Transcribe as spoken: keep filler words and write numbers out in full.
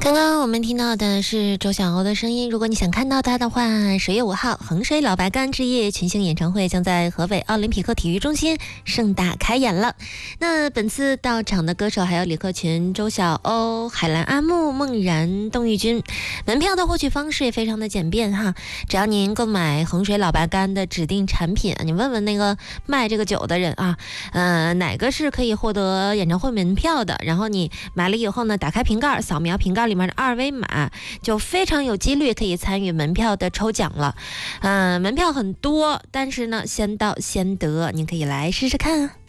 刚刚我们听到的是周晓鸥的声音。如果你想看到他的话，十月五号衡水老白干之夜群星演唱会将在合肥奥林匹克体育中心盛大开演了。那本次到场的歌手还有李克勤、周晓鸥、海兰阿木、孟然、邓玉君。门票的获取方式也非常的简便哈，只要您购买衡水老白干的指定产品，你问问那个卖这个酒的人啊，呃，哪个是可以获得演唱会门票的，然后你买了以后呢，打开瓶盖，扫描瓶盖里面的二维码，就非常有几率可以参与门票的抽奖了。嗯、呃，门票很多，但是呢，先到先得，您可以来试试看啊。